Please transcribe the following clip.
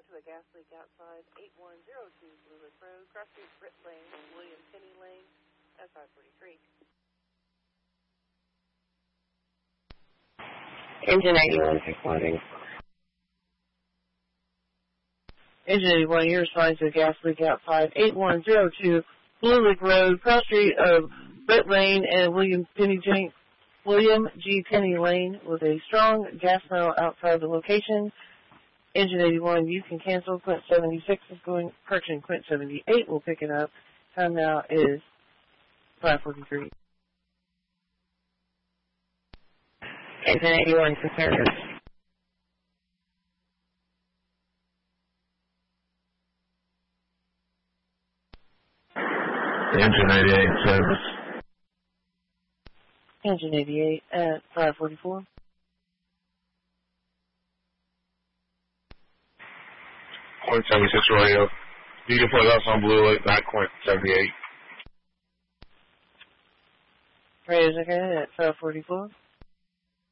to a gas leak outside 8102 Blue Lake Road, Cross Street, Britt Lane, William Penny Lane, at 543. Engine 81 responding. Engine 81, you're responding to a gas leak outside 8102 Blue Lake Road, cross street of Britt Lane and William G. Penny Lane with a strong gas smell outside the location. Engine 81, you can cancel. Quint 76 is going, correction, Quint 78 will pick it up. Time now is 5:43. Engine 81 for service. Engine 88 service. Engine 88 at 5:44. Quint 76 radio. You can put us on Blue Lake, not Quint 78. Radio's okay at 5:44.